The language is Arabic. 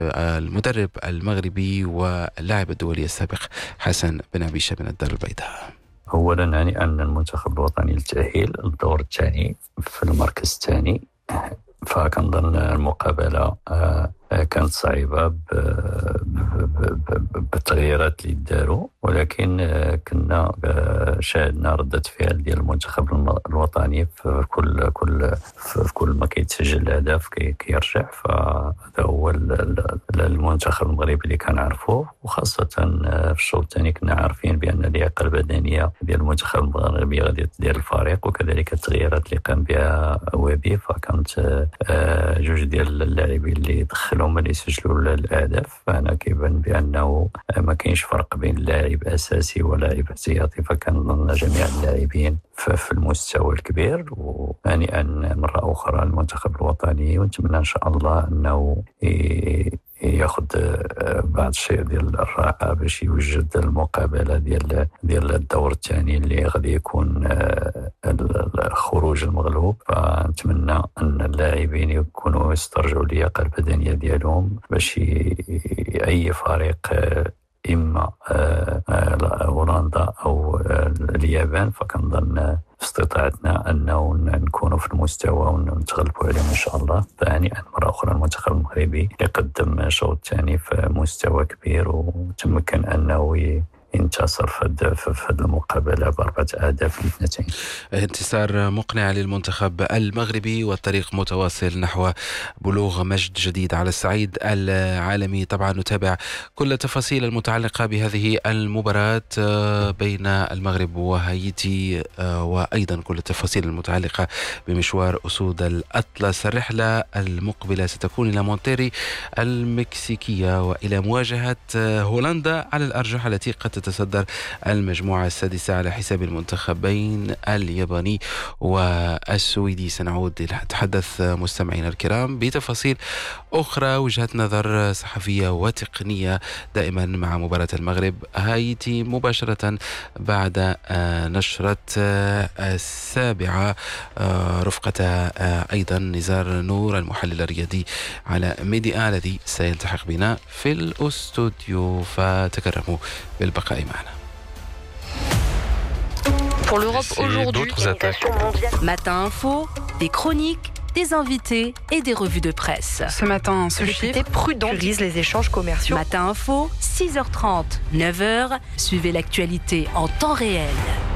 المدرب المغربي واللاعب الدولي السابق حسن بن عبيشة من الدار البيضاء. أولا يعني أن المنتخب الوطني للتأهيل الدور الثاني في المركز الثاني، فكنظن المقابلة كانت صعيبة بالتغييرات اللي داروا، ولكن كنا شاهدنا ردة فعل ديال المنتخب الوطني في كل ما كيتسجل الأهداف كيرجع. فهذا هو المنتخب المغربي اللي كنعرفوه، وخاصة في الشوط الثاني كنا عارفين بأن اللياقة البدنية ديال المنتخب المغربي غادي تدير الفريق، وكذلك التغييرات اللي قام بها وابي. فكانت جوج ديال اللاعبين اللي دخلوا هما اللي سجلوا الاهداف. فانا كيبان بانه ما كاينش فرق بين لاعب اساسي ولاعب احتياطي، فكنظن جميع اللاعبين في المستوى الكبير. وهنيئا مره اخرى المنتخب الوطني، ونتمنى ان شاء الله انه ياخذ بعض الشيء ديال الراحه باش يوجد المقابله ديال الدور الثاني اللي غادي يكون الخروج المغلوب. فنتمنى ان اللاعبين يكونوا يسترجعوا اللياقه البدنيه ديالهم باش اي فريق اما هولندا او اليابان، فكنظن استطاعتنا انه نكونوا في المستوى ونتغلبوا عليهم ان شاء الله. ثانيا مره اخرى المنتخب المغربي يقدم شوط ثاني في مستوى كبير، وتمكن انه انتصر في المقابلة ب4 أهداف ل2. انتصار مقنع للمنتخب المغربي، والطريق متواصل نحو بلوغ مجد جديد على الصعيد العالمي. طبعا نتابع كل التفاصيل المتعلقة بهذه المباراة بين المغرب وهايتي، وأيضا كل التفاصيل المتعلقة بمشوار أسود الأطلس. الرحلة المقبلة ستكون إلى مونتيري المكسيكية وإلى مواجهة هولندا على الأرجح، التي قد تتصدر المجموعة السادسة على حساب المنتخبين الياباني والسويدي. سنعود لنتحدث مستمعينا الكرام بتفاصيل أخرى، وجهة نظر صحفية وتقنية دائما مع مباراة المغرب هايتي مباشرة بعد نشرة 7 رفقة أيضا نزار نور المحلل الرياضي على ميديا الذي سيلتحق بنا في الأستوديو، فتكرموا بالبقاء معنا. Pour l'Europe aujourd'hui, Matin Info, des chroniques, des invités et des revues de presse. Ce matin, ce chiffre prudent priorise les échanges commerciaux. Matin Info, 6h30, 9h, suivez l'actualité en temps réel.